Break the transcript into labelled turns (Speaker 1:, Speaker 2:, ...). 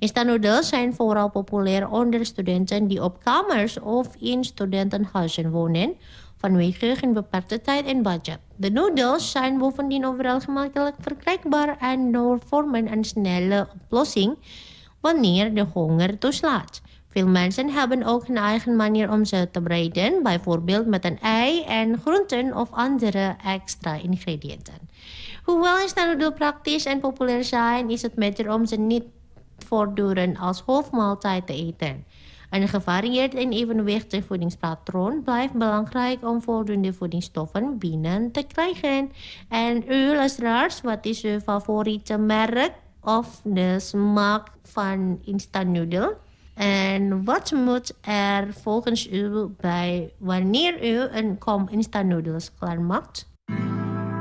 Speaker 1: Instant noodles zijn vooral populair onder studenten die op kamers of in studentenhuizen wonen, vanwege hun beperkte tijd en budget. De noodles zijn bovendien overal gemakkelijk verkrijgbaar en vormen een snelle oplossing wanneer de honger toeslaat. Veel mensen hebben ook een eigen manier om ze te bereiden, bijvoorbeeld met een ei en groenten of andere extra ingrediënten. Hoewel instant noodles praktisch en populair zijn, is het beter om ze niet voortdurend als hoofdmaaltijd te eten. Een gevarieerd en evenwichtig voedingspatroon blijft belangrijk om voldoende voedingsstoffen binnen te krijgen. En u luisteraars, wat is uw favoriete merk of de smaak van instant noodle? En wat moet er volgens u bij wanneer u een kom instant noodles klaarmaakt?